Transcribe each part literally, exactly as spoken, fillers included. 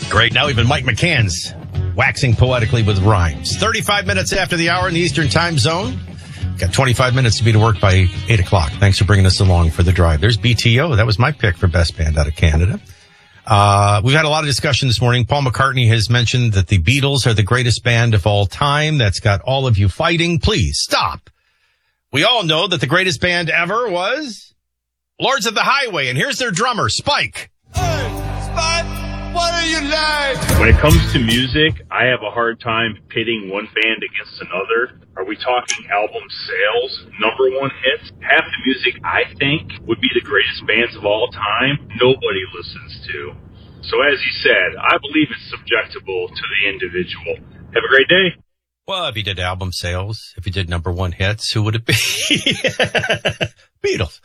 Great. Now even Mike McCann's waxing poetically with rhymes. thirty-five minutes after the hour in the Eastern Time Zone. Got twenty-five minutes to be to work by eight o'clock. Thanks for bringing us along for the drive. There's B T O. That was my pick for best band out of Canada. Uh, we've had a lot of discussion this morning. Paul McCartney has mentioned that the Beatles are the greatest band of all time. That's got all of you fighting. Please stop. We all know that the greatest band ever was Lords of the Highway. And here's their drummer, Spike. Hey, Spike. What are you like? When it comes to music, I have a hard time pitting one band against another. Are we talking album sales, number one hits? Half the music I think would be the greatest bands of all time, nobody listens to. So as you said, I believe it's subjectable to the individual. Have a great day. Well, if you did album sales, if you did number one hits, who would it be? Beatles.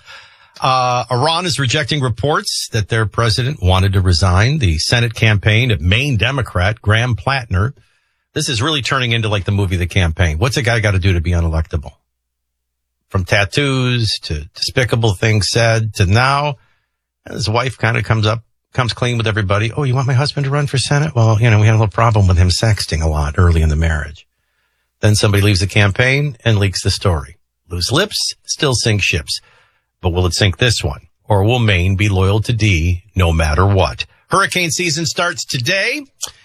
Uh, Iran is rejecting reports that their president wanted to resign. The Senate campaign of Maine Democrat Graham Plattner. This is really turning into like the movie The Campaign. What's a guy got to do to be unelectable? From tattoos to despicable things said to now, his wife kind of comes up, comes clean with everybody. Oh, you want my husband to run for Senate? Well, you know, we had a little problem with him sexting a lot early in the marriage. Then somebody leaves the campaign and leaks the story. Loose lips still sink ships. But will it sink this one? Or will Maine be loyal to D no matter what? Hurricane season starts today,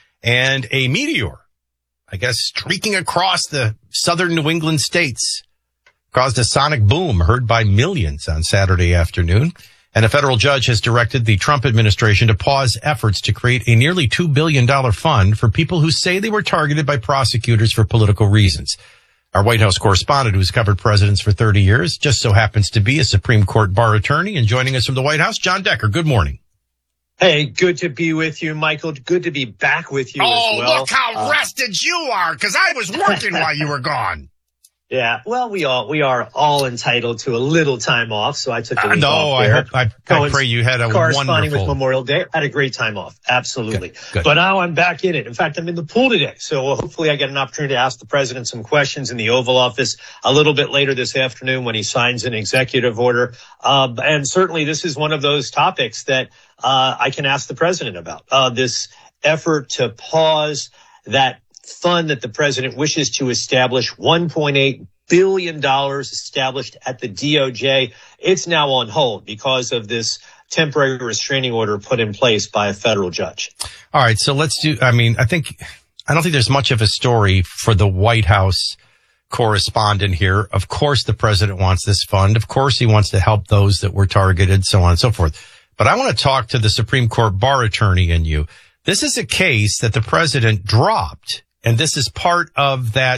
and a meteor, I guess, streaking across the southern New England states caused a sonic boom heard by millions on Saturday afternoon. And a federal judge has directed the Trump administration to pause efforts to create a nearly two billion dollars fund for people who say they were targeted by prosecutors for political reasons. Our White House correspondent, who's covered presidents for thirty years, just so happens to be a Supreme Court bar attorney. And joining us from the White House, John Decker. Good morning. Hey, good to be with you, Michael. Good to be back with you oh, as well. Oh, look how uh, rested you are, because I was working while you were gone. Yeah, well, we all we are all entitled to a little time off, so I took a week uh, no, off I there. hope I, I pray you had a corresponding wonderful. with Memorial Day. I had a great time off, absolutely. Good, good. But now I'm back in it. In fact, I'm in the pool today, so hopefully I get an opportunity to ask the president some questions in the Oval Office a little bit later this afternoon when he signs an executive order. Uh, and certainly, this is one of those topics that uh, I can ask the president about. Uh, this effort to pause that fund that the president wishes to establish, one point eight billion dollars established at the D O J. It's now on hold because of this temporary restraining order put in place by a federal judge. All right. So let's do, I mean, I think, I don't think there's much of a story for the White House correspondent here. Of course, the president wants this fund. Of course, he wants to help those that were targeted, so on and so forth. But I want to talk to the Supreme Court bar attorney in you. This is a case that the president dropped, and this is part of that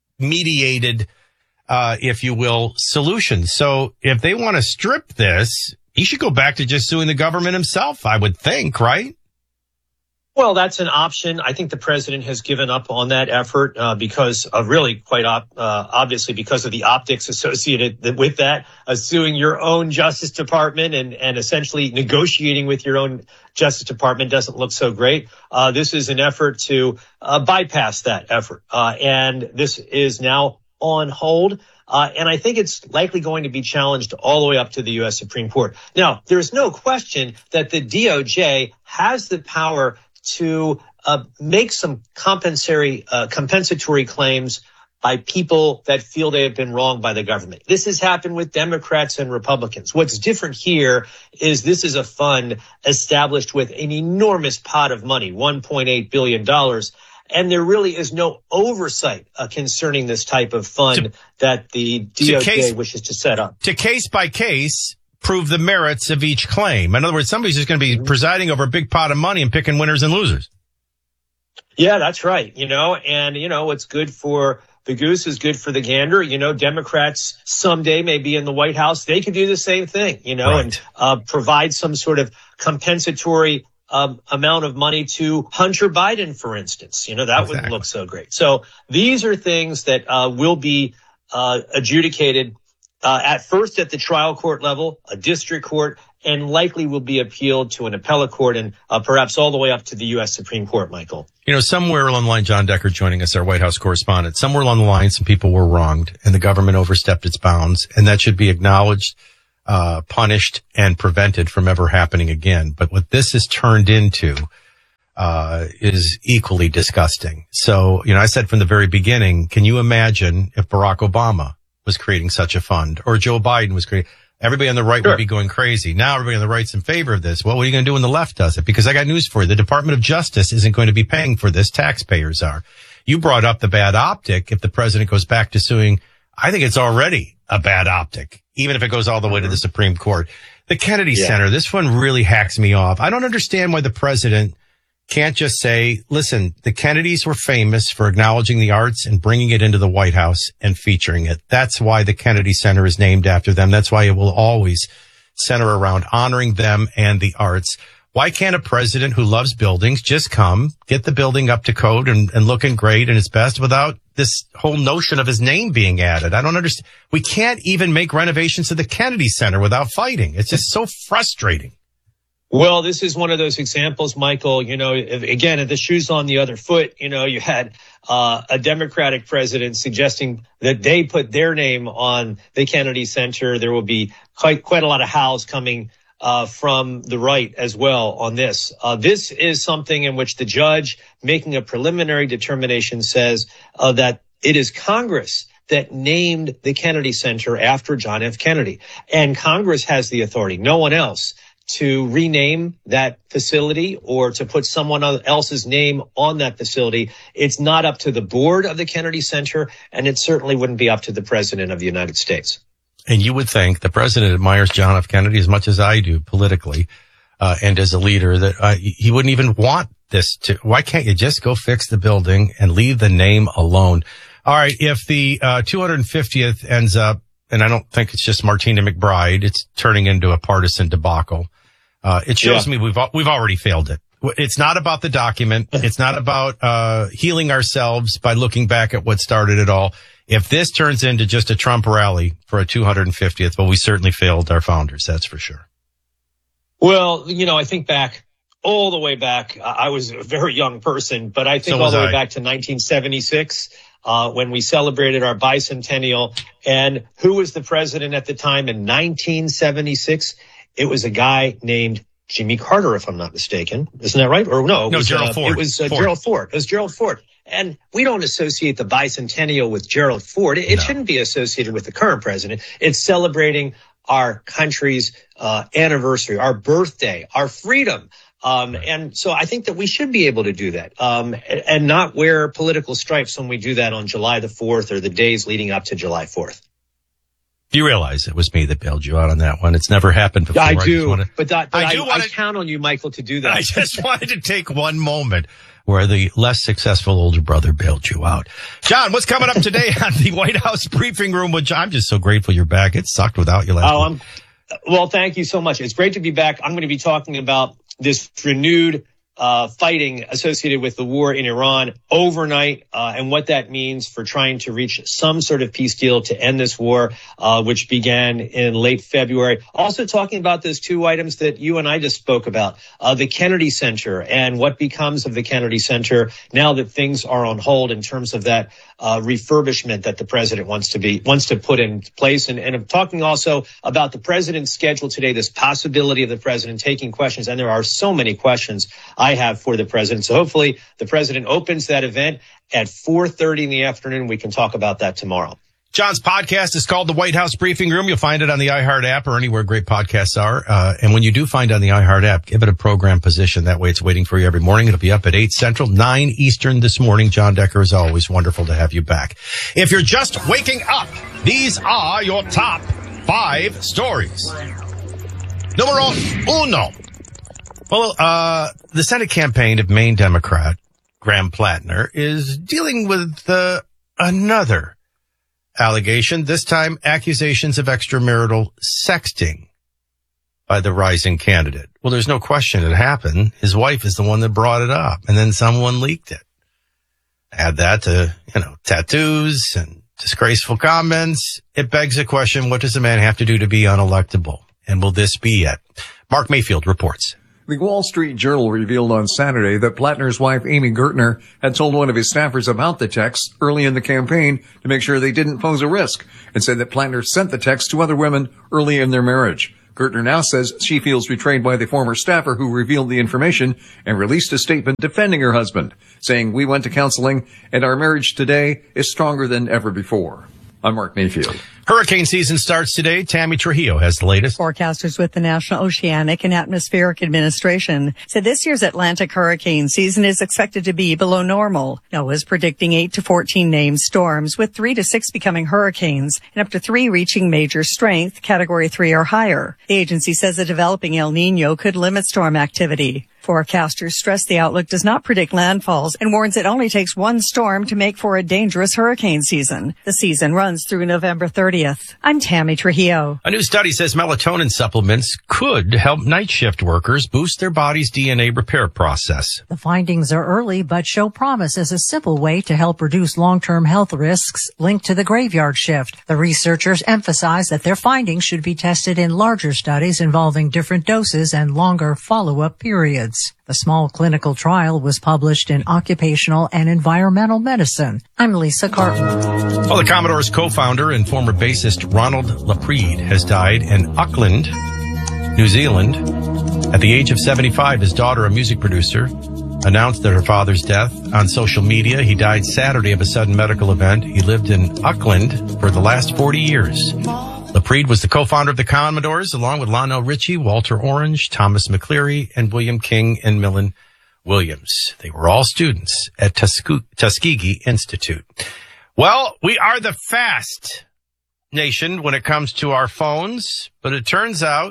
mediated Uh, if you will, solution. So if they want to strip this, he should go back to just suing the government himself, I would think, right? Well, that's an option. I think the president has given up on that effort uh, because of really quite op- uh, obviously because of the optics associated with that, uh, suing your own Justice Department and, and essentially negotiating with your own Justice Department doesn't look so great. Uh, this is an effort to uh, bypass that effort. Uh, and this is now on hold. Uh, and I think it's likely going to be challenged all the way up to the U S Supreme Court. Now, there's no question that the D O J has the power to uh, make some compensatory, uh, compensatory claims by people that feel they have been wronged by the government. This has happened with Democrats and Republicans. What's different here is this is a fund established with an enormous pot of money, one point eight billion dollars. And there really is no oversight uh, concerning this type of fund to, that the D O J case, wishes to set up. To case by case, prove the merits of each claim. In other words, somebody's just going to be mm-hmm. presiding over a big pot of money and picking winners and losers. Yeah, that's right. You know, and, you know, what's good for the goose is good for the gander. You know, Democrats someday may be in the White House. They could do the same thing, you know, right. and uh, provide some sort of compensatory Um, amount of money to Hunter Biden, for instance. You know, that exactly. wouldn't look so great. So these are things that uh, will be uh, adjudicated uh, at first at the trial court level, a district court, and likely will be appealed to an appellate court and uh, perhaps all the way up to the U S Supreme Court, Michael. You know, somewhere along the line, John Decker joining us, our White House correspondent, somewhere along the line, some people were wronged and the government overstepped its bounds, and that should be acknowledged, Uh, punished and prevented from ever happening again. But what this has turned into, uh, is equally disgusting. So, you know, I said from the very beginning, can you imagine if Barack Obama was creating such a fund or Joe Biden was creating, everybody on the right Sure. would be going crazy. Now everybody on the right's in favor of this. Well, what are you going to do when the left does it? Because I got news for you. The Department of Justice isn't going to be paying for this. Taxpayers are. You brought up the bad optic. If the president goes back to suing, I think it's already a bad optic, even if it goes all the way to the Supreme Court. The Kennedy Yeah. Center, this one really hacks me off. I don't understand why the president can't just say, listen, the Kennedys were famous for acknowledging the arts and bringing it into the White House and featuring it. That's why the Kennedy Center is named after them. That's why it will always center around honoring them and the arts. Why can't a president who loves buildings just come, get the building up to code and, and looking great and its best without this whole notion of his name being added? I don't understand. We can't even make renovations to the Kennedy Center without fighting. It's just so frustrating. Well, this is one of those examples, Michael. You know, if, again, if the shoe's on the other foot, you know, you had uh, a Democratic president suggesting that they put their name on the Kennedy Center. There will be quite quite a lot of howls coming uh, from the right as well on this. Uh, this is something in which the judge making a preliminary determination says uh, that it is Congress that named the Kennedy Center after John F. Kennedy. And Congress has the authority, no one else, to rename that facility or to put someone else's name on that facility. It's not up to the board of the Kennedy Center, and it certainly wouldn't be up to the president of the United States. And you would think the president admires John F. Kennedy as much as I do politically, uh, and as a leader, that uh, he wouldn't even want this to. Why can't you just go fix the building and leave the name alone? All right. If the uh, two hundred fiftieth ends up, and I don't think it's just Martina McBride, it's turning into a partisan debacle. Uh, it shows yeah. me we've, we've already failed it. It's not about the document. It's not about, uh, healing ourselves by looking back at what started it all. If this turns into just a Trump rally for a two hundred fiftieth, well, we certainly failed our founders. That's for sure. Well, you know, I think back all the way back. I was a very young person, but I think So all the I. way back to nineteen seventy-six. Uh, when we celebrated our bicentennial. And who was the president at the time in nineteen seventy-six? It was a guy named Jimmy Carter, if I'm not mistaken. Isn't that right? Or no, it no, was, Gerald uh, Ford. It was uh, Ford. Gerald Ford. It was Gerald Ford. And we don't associate the bicentennial with Gerald Ford. It, it No. shouldn't be associated with the current president. It's celebrating our country's uh, anniversary, our birthday, our freedom. Um, and so I think that we should be able to do that, um, and, and not wear political stripes when we do that on July the fourth or the days leading up to July fourth. Do you realize it was me that bailed you out on that one? It's never happened before. I just do, wanna, but, that, but I I, do I, wanna, I count on you, Michael, to do that. I just wanted to take one moment where the less successful older brother bailed you out. John, what's coming up today on the White House briefing room with John? I'm just so grateful you're back. It sucked without you last Oh, week. I'm, well, thank you so much. It's great to be back. I'm going to be talking about this renewed uh fighting associated with the war in Iran overnight, uh, and what that means for trying to reach some sort of peace deal to end this war, uh, which began in late February. Also talking about those two items that you and I just spoke about, uh, the Kennedy Center and what becomes of the Kennedy Center now that things are on hold in terms of that uh, refurbishment that the president wants to be, wants to put in place. And, and I'm talking also about the president's schedule today, this possibility of the president taking questions. And there are so many questions I have for the president. So hopefully the president opens that event at four thirty in the afternoon. We can talk about that tomorrow. John's podcast is called The White House Briefing Room. You'll find it on the iHeart app or anywhere great podcasts are. Uh, and when you do find it on the iHeart app, give it a program position. That way it's waiting for you every morning. It'll be up at eight Central, nine Eastern this morning. John Decker, is always wonderful to have you back. If you're just waking up, these are your top five stories. Numero uno. Well, uh, the Senate campaign of Maine Democrat Graham Plattner is dealing with uh, another allegation, this time accusations of extramarital sexting by the rising candidate. Well, there's no question it happened. His wife is the one that brought it up, and then someone leaked it. Add that to, you know, tattoos and disgraceful comments. It begs the question, what does a man have to do to be unelectable? And will this be it? Mark Mayfield reports. The Wall Street Journal revealed on Saturday that Plattner's wife, Amy Gertner, had told one of his staffers about the texts early in the campaign to make sure they didn't pose a risk, and said that Plattner sent the text to other women early in their marriage. Gertner now says she feels betrayed by the former staffer who revealed the information and released a statement defending her husband, saying, "We went to counseling and our marriage today is stronger than ever before." I'm Mark Mayfield. Hurricane season starts today. Tammy Trujillo has the latest. Forecasters with the National Oceanic and Atmospheric Administration said this year's Atlantic hurricane season is expected to be below normal. NOAA is predicting eight to fourteen named storms, with three to six becoming hurricanes and up to three reaching major strength, category three or higher. The agency says a developing El Nino could limit storm activity. Forecasters stress the outlook does not predict landfalls and warns it only takes one storm to make for a dangerous hurricane season. The season runs through November thirtieth. I'm Tammy Trujillo. A new study says melatonin supplements could help night shift workers boost their body's D N A repair process. The findings are early but show promise as a simple way to help reduce long-term health risks linked to the graveyard shift. The researchers emphasize that their findings should be tested in larger studies involving different doses and longer follow-up periods. The small clinical trial was published in Occupational and Environmental Medicine. I'm Lisa Carton. Well, the Commodore's co-founder and former bassist Ronald Laprede has died in Auckland, New Zealand. At the age of seventy-five, his daughter, a music producer, announced that her father's death on social media. He died Saturday of a sudden medical event. He lived in Auckland for the last forty years. Laprede was the co-founder of the Commodores, along with Lionel Richie, Walter Orange, Thomas McCleary, and William King and Millen Williams. They were all students at Tuscu- Tuskegee Institute. Well, we are the fast nation when it comes to our phones, but it turns out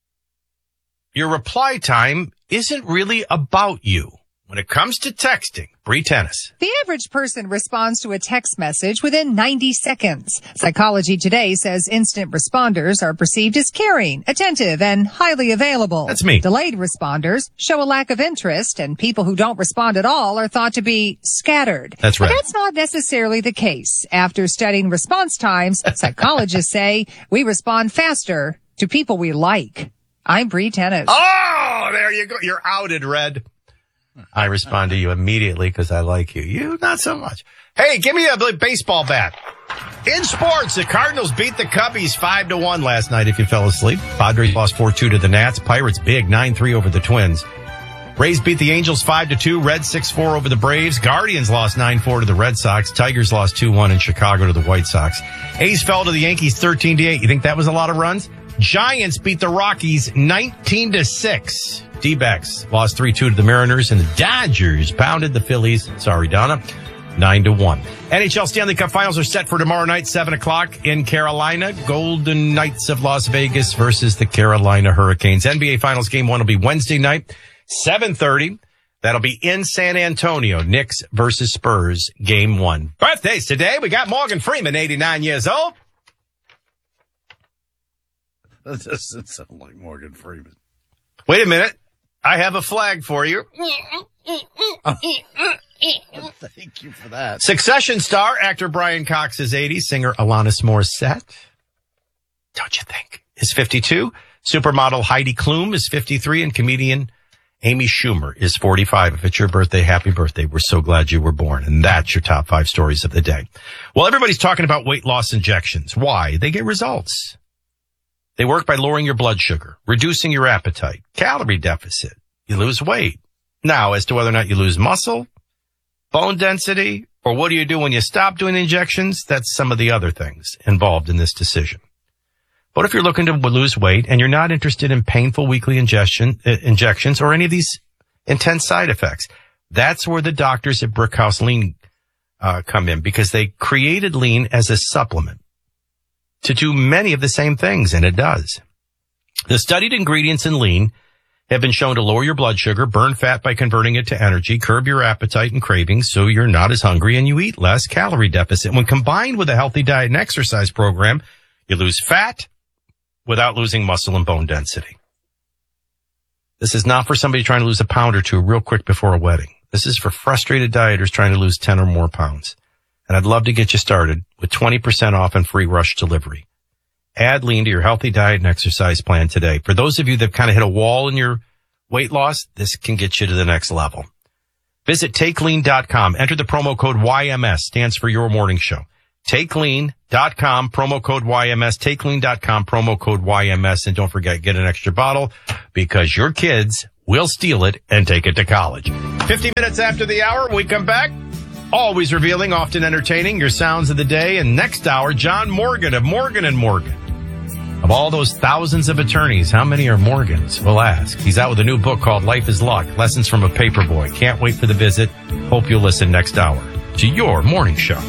your reply time isn't really about you. When it comes to texting, Bree Tennis. The average person responds to a text message within ninety seconds. Psychology Today says instant responders are perceived as caring, attentive, and highly available. That's me. Delayed responders show a lack of interest, and people who don't respond at all are thought to be scattered. That's right. But that's not necessarily the case. After studying response times, psychologists say we respond faster to people we like. I'm Bree Tennis. Oh, there you go. You're outed, Red. I respond to you immediately because I like you. You, not so much. Hey, give me a baseball bat. In sports, the Cardinals beat the Cubbies five to one last night if you fell asleep. Padres lost four two to the Nats. Pirates big nine three over the Twins. Rays beat the Angels five to two. Reds six four over the Braves. Guardians lost nine four to the Red Sox. Tigers lost two one in Chicago to the White Sox. A's fell to the Yankees thirteen to eight. You think that was a lot of runs? Giants beat the Rockies nineteen to six. D-backs lost three two to the Mariners, and the Dodgers pounded the Phillies. Sorry, Donna. nine to one. N H L Stanley Cup Finals are set for tomorrow night, seven o'clock in Carolina. Golden Knights of Las Vegas versus the Carolina Hurricanes. N B A Finals Game one will be Wednesday night, seven thirty. That'll be in San Antonio. Knicks versus Spurs, Game one. Birthdays today. We got Morgan Freeman, eighty-nine years old. That doesn't sound like Morgan Freeman. Wait a minute. I have a flag for you. Oh. Thank you for that. Succession star, actor Brian Cox is eighty. Singer Alanis Morissette, don't you think, is fifty-two. Supermodel Heidi Klum is fifty-three. And comedian Amy Schumer is forty-five. If it's your birthday, happy birthday. We're so glad you were born. And that's your top five stories of the day. Well, everybody's talking about weight loss injections. Why? They get results. They work by lowering your blood sugar, reducing your appetite, calorie deficit. You lose weight. Now, as to whether or not you lose muscle, bone density, or what do you do when you stop doing injections, that's some of the other things involved in this decision. But if you're looking to lose weight and you're not interested in painful weekly ingestion, uh, injections or any of these intense side effects, that's where the doctors at Brickhouse Lean uh, come in, because they created Lean as a supplement to do many of the same things, and it does. The studied ingredients in Lean have been shown to lower your blood sugar, burn fat by converting it to energy, curb your appetite and cravings so you're not as hungry and you eat less. Calorie deficit. When combined with a healthy diet and exercise program, you lose fat without losing muscle and bone density. This is not for somebody trying to lose a pound or two real quick before a wedding. This is for frustrated dieters trying to lose ten or more pounds. And I'd love to get you started with twenty percent off and free rush delivery. Add Lean to your healthy diet and exercise plan today. For those of you that kind of hit a wall in your weight loss, this can get you to the next level. Visit take lean dot com. Enter the promo code Y M S, stands for Your Morning Show. take lean dot com, promo code Y M S, take lean dot com, promo code Y M S. And don't forget, get an extra bottle because your kids will steal it and take it to college. fifty minutes after the hour, we come back. Always revealing, often entertaining, your sounds of the day. And next hour, John Morgan of Morgan and Morgan. Of all those thousands of attorneys, how many are Morgans? We'll ask. He's out with a new book called Life is Luck, Lessons from a Paperboy. Can't wait for the visit. Hope you'll listen next hour to your morning show.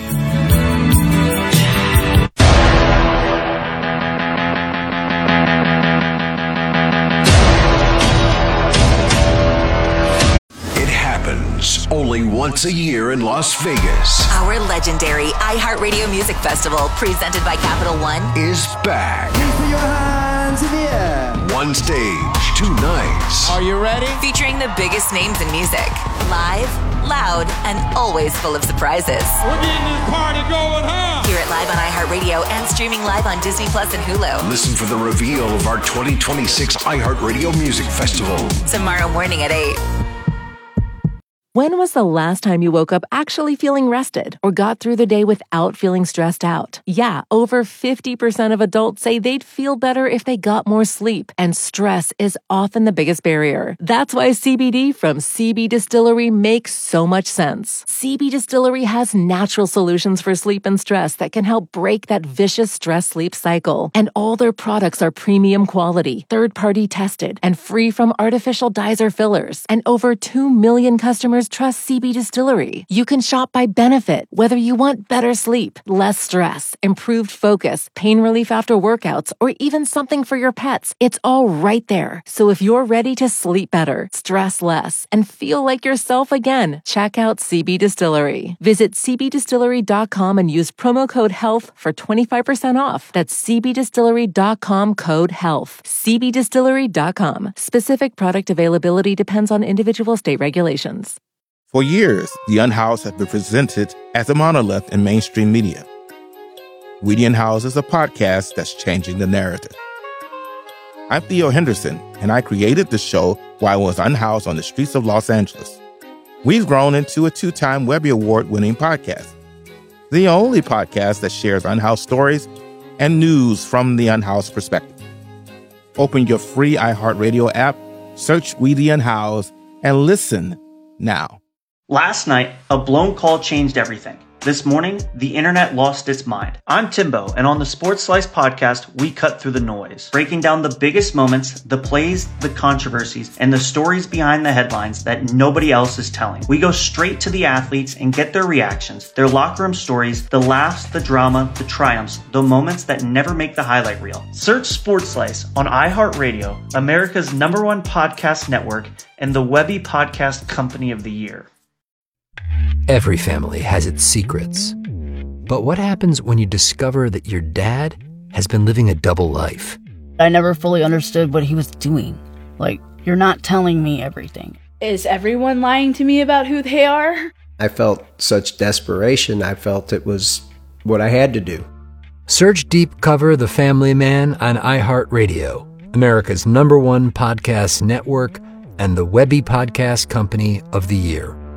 Only once a year in Las Vegas. Our legendary iHeartRadio Music Festival, presented by Capital One, is back. Put your hands in the air. One stage, two nights. Are you ready? featuring the biggest names in music. Live, loud, and always full of surprises. We're getting this party going, huh? Hear it live on iHeartRadio and streaming live on Disney Plus and Hulu. Listen for the reveal of our twenty twenty-six iHeartRadio Music Festival. Tomorrow morning at eight. When was the last time you woke up actually feeling rested or got through the day without feeling stressed out? Yeah, over fifty percent of adults say they'd feel better if they got more sleep, and stress is often the biggest barrier. That's why C B D from C B Distillery makes so much sense. C B Distillery has natural solutions for sleep and stress that can help break that vicious stress-sleep cycle. And all their products are premium quality, third-party tested, and free from artificial dyes or fillers. And over two million customers trust C B Distillery. You can shop by benefit, whether you want better sleep, less stress, improved focus, pain relief after workouts, or even something for your pets. It's all right there. So if you're ready to sleep better, stress less, and feel like yourself again, check out C B Distillery. Visit c b distillery dot com and use promo code HEALTH for twenty-five percent off. That's c b distillery dot com, code HEALTH. c b distillery dot com. Specific product availability depends on individual state regulations. For years, The Unhoused has been presented as a monolith in mainstream media. We the Unhoused is a podcast that's changing the narrative. I'm Theo Henderson, and I created the show while I was unhoused on the streets of Los Angeles. We've grown into a two-time Webby Award-winning podcast, the only podcast that shares unhoused stories and news from the unhoused perspective. Open your free iHeartRadio app, search We the Unhoused, and listen now. Last night, a blown call changed everything. This morning, the internet lost its mind. I'm Timbo, and on the Sports Slice podcast, we cut through the noise, breaking down the biggest moments, the plays, the controversies, and the stories behind the headlines that nobody else is telling. We go straight to the athletes and get their reactions, their locker room stories, the laughs, the drama, the triumphs, the moments that never make the highlight reel. Search Sports Slice on iHeartRadio, America's number one podcast network, and the Webby Podcast Company of the Year. Every family has its secrets. But what happens when you discover that your dad has been living a double life? I never fully understood what he was doing. Like, you're not telling me everything. Is everyone lying to me about who they are? I felt such desperation. I felt it was what I had to do. Search Deep Cover The Family Man on iHeartRadio, America's number one podcast network and the Webby Podcast Company of the Year.